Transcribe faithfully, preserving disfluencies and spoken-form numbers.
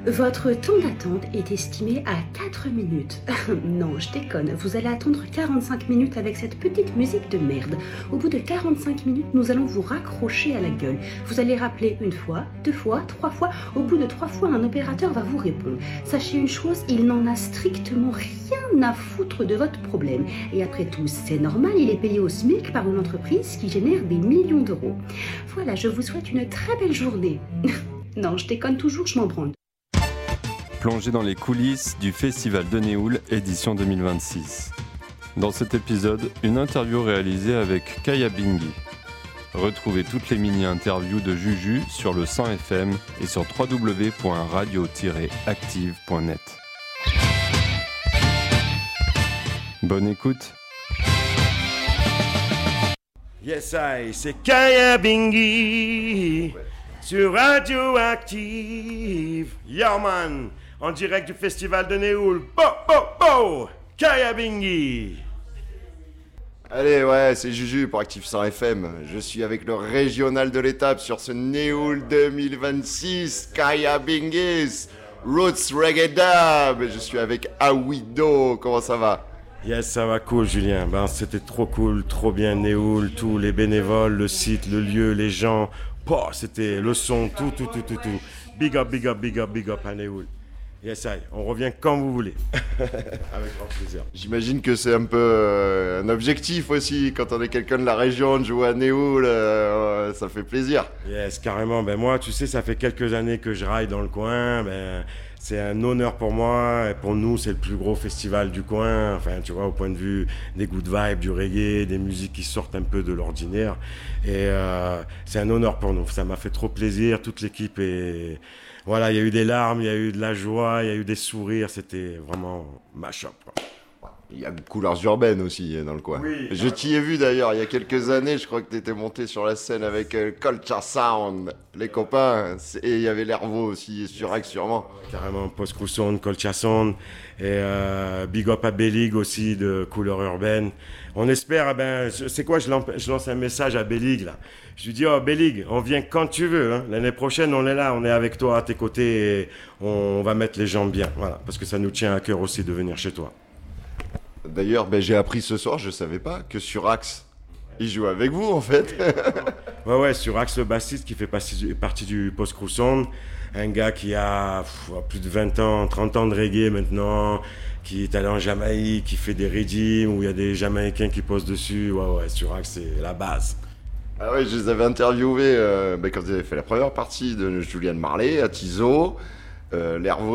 Votre temps d'attente est estimé à quatre minutes. Non, je déconne, vous allez attendre quarante-cinq minutes avec cette petite musique de merde. Au bout de quarante-cinq minutes, nous allons vous raccrocher à la gueule. Vous allez rappeler une fois, deux fois, trois fois. Au bout de trois fois, un opérateur va vous répondre. Sachez une chose, il n'en a strictement rien à foutre de votre problème. Et après tout, c'est normal, il est payé au SMIC par une entreprise qui génère des millions d'euros. Voilà, je vous souhaite une très belle journée. Non, je déconne toujours, je m'en branle. Plongez dans les coulisses du Festival de Néoul édition deux mille vingt-six. Dans cet épisode, une interview réalisée avec Kaya Bingui. Retrouvez toutes les mini-interviews de Juju sur le cent F M et sur w w w point radio tiret active point net. Bonne écoute. Yes, I, c'est Kaya Bingui sur Radio Active. Yeah, man. En direct du Festival de Néoul. Bo, bo, bo Kaya Bingui. Allez, ouais, c'est Juju pour Active cent F M. Je suis avec le régional de l'étape sur ce Néoul deux mille vingt-six. Kaya Bingis, Roots Reggae Dub. Je suis avec Awido. Comment ça va? Yes, ça va cool, Julien. Ben, c'était trop cool, trop bien Néoul. Tous les bénévoles, le site, le lieu, les gens. Oh, c'était le son, tout, tout, tout, tout, tout. Big up, big up, big up, big up à Néoul. Yes, I, on revient quand vous voulez. Avec grand plaisir. J'imagine que c'est un peu euh, un objectif aussi, quand on est quelqu'un de la région, de jouer à Néoul, euh, ça fait plaisir. Yes, carrément. Ben moi, tu sais, ça fait quelques années que je raille dans le coin. Ben, c'est un honneur pour moi. Et pour nous, c'est le plus gros festival du coin. Enfin, tu vois, au point de vue des good vibes, du reggae, des musiques qui sortent un peu de l'ordinaire. Et euh, c'est un honneur pour nous. Ça m'a fait trop plaisir. Toute l'équipe est... Voilà, il y a eu des larmes, il y a eu de la joie, il y a eu des sourires, c'était vraiment mash-up. Il y a couleurs urbaines aussi dans le coin. Oui, je t'y ai vu d'ailleurs il y a quelques années, je crois que tu étais monté sur la scène avec euh, Culture Sound, les copains, et il y avait l'Hervo aussi, sur Axe sûrement. Carrément, Post Sound, Culture Sound, et euh, Big Up à Belig aussi de couleurs urbaines. On espère, eh ben, c'est quoi, je lance, je lance un message à Belig là. Je lui dis, oh Belig, on vient quand tu veux, hein. L'année prochaine on est là, on est avec toi à tes côtés et on va mettre les gens bien, voilà, parce que ça nous tient à cœur aussi de venir chez toi. D'ailleurs, ben, j'ai appris ce soir, je savais pas, que sur Axe, il joue avec vous en fait. Ouais, ouais, sur Axe le bassiste qui fait partie, partie du Post Sound, un gars qui a pff, plus de vingt ans, trente ans de reggae maintenant, qui est allé en Jamaïque, qui fait des redeems, où il y a des Jamaïcains qui posent dessus. Ouais, ouais, sur Axe, c'est la base. Ah ouais, je les avais interviewés euh, ben, quand ils avaient fait la première partie de Julian Marley à Tizo, euh, l'Hervo